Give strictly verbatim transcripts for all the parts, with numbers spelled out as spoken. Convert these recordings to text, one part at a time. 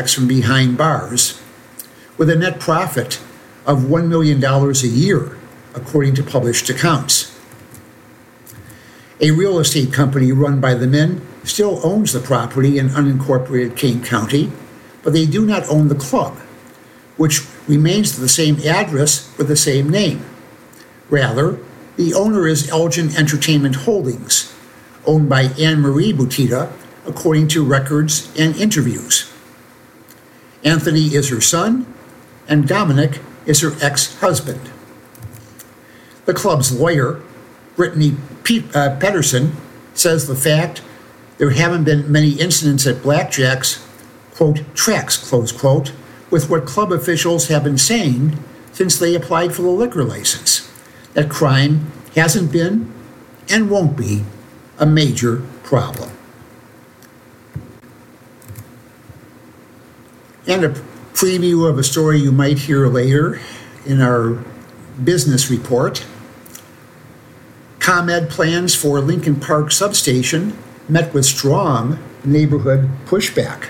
from behind bars, with a net profit of one million dollars a year, according to published accounts. A real estate company run by the men still owns the property in unincorporated Kane County, but they do not own the club, which remains the same address with the same name. Rather, the owner is Elgin Entertainment Holdings, owned by Anne-Marie Butita, according to records and interviews. Anthony is her son, and Dominic is her ex-husband. The club's lawyer, Brittany P- uh, Pedersen, says the fact there haven't been many incidents at Blackjack's, quote, tracks, close quote, with what club officials have been saying since they applied for the liquor license, that crime hasn't been and won't be a major problem. And a preview of a story you might hear later in our business report. ComEd plans for Lincoln Park substation met with strong neighborhood pushback.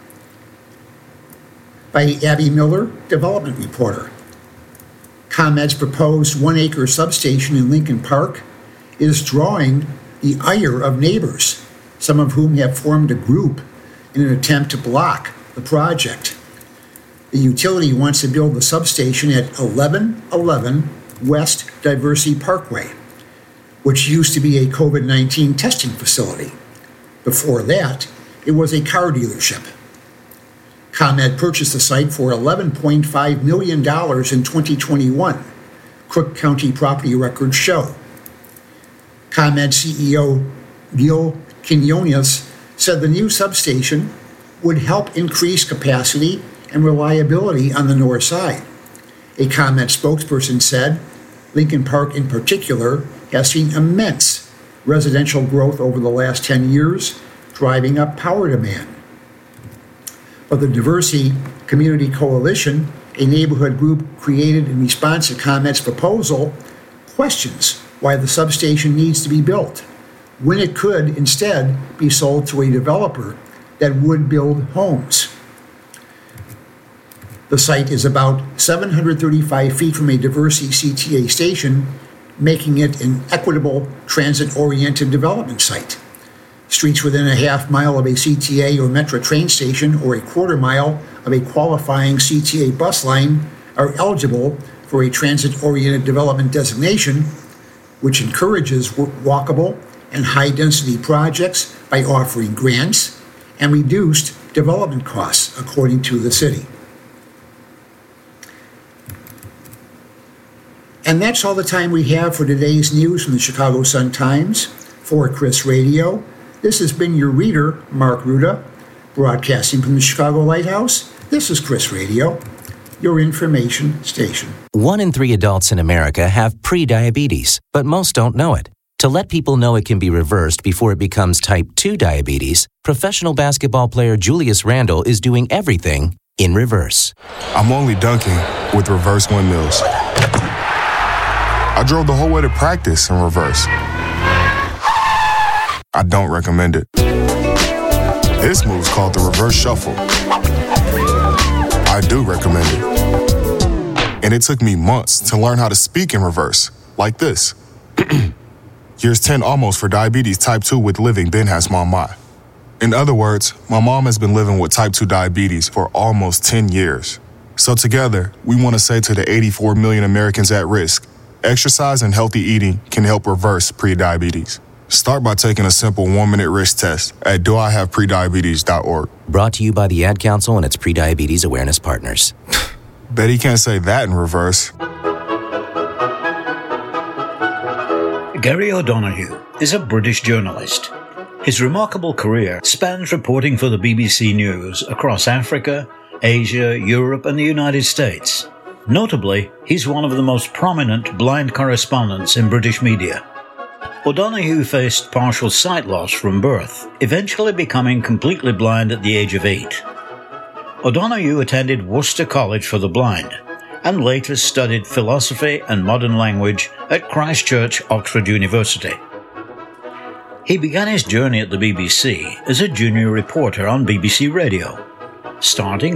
By Abby Miller, development reporter. ComEd's proposed one-acre substation in Lincoln Park is drawing the ire of neighbors, some of whom have formed a group in an attempt to block the project. The utility wants to build the substation at eleven eleven West Diversey Parkway, which used to be a covid nineteen testing facility. Before that, it was a car dealership. ComEd purchased the site for eleven point five million dollars in twenty twenty-one, Cook County property records show. ComEd C E O Gil Quinones said the new substation would help increase capacity and reliability on the north side. A ComEd spokesperson said Lincoln Park in particular has seen immense residential growth over the last ten years, driving up power demand. But the Diversey Community Coalition, a neighborhood group created in response to ComEd's proposal, questions why the substation needs to be built, when it could instead be sold to a developer that would build homes. The site is about seven hundred thirty-five feet from a Diversey C T A station, making it an equitable, transit-oriented development site. Streets within a half mile of a C T A or Metro train station or a quarter mile of a qualifying C T A bus line are eligible for a transit-oriented development designation, which encourages walkable and high-density projects by offering grants and reduced development costs, according to the city. And that's all the time we have for today's news from the Chicago Sun-Times. For Chris Radio, this has been your reader, Mark Ruda, broadcasting from the Chicago Lighthouse. This is Chris Radio, your information station. One in three adults in America have pre-diabetes, but most don't know it. To let people know it can be reversed before it becomes type two diabetes, professional basketball player Julius Randle is doing everything in reverse. I'm only dunking with reverse windmills. I drove the whole way to practice in reverse. I don't recommend it. This move's called the reverse shuffle. I do recommend it. And it took me months to learn how to speak in reverse, like this. Here's ten almost for diabetes type two with living Ben has mom my. In other words, my mom has been living with type two diabetes for almost ten years. So together, we want to say to the eighty-four million Americans at risk, exercise and healthy eating can help reverse prediabetes. Start by taking a simple one-minute risk test at do I have prediabetes dot org. Brought to you by the Ad Council and its Prediabetes Awareness Partners. Bet he can't say that in reverse. Gary O'Donoghue is a British journalist. His remarkable career spans reporting for the B B C News across Africa, Asia, Europe, and the United States. Notably, he's one of the most prominent blind correspondents in British media. O'Donoghue faced partial sight loss from birth, eventually becoming completely blind at the age of eight. O'Donoghue attended Worcester College for the Blind, and later studied philosophy and modern language at Christ Church, Oxford University. He began his journey at the B B C as a junior reporter on B B C Radio. starting